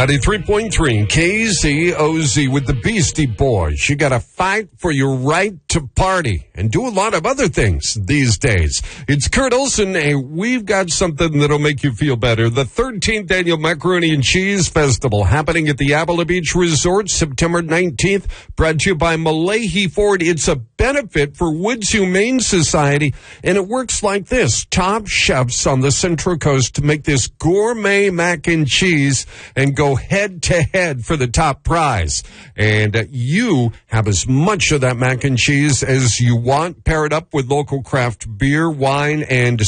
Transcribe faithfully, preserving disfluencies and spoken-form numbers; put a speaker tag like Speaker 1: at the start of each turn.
Speaker 1: ninety-three point three K Z O Z with the Beastie Boys. You got to fight for your right to party and do a lot of other things these days. It's Kurt Olson, and we've got something that'll make you feel better. The thirteenth Annual Macaroni and Cheese Festival happening at the Avila Beach Resort September nineteenth. Brought to you by Malahi Ford. It's a benefit for Woods Humane Society, and it works like this. Top chefs on the Central Coast to make this gourmet mac and cheese and go head-to-head for the top prize. And uh, you have as much of that mac and cheese as you want. Pair it up with local craft beer, wine, and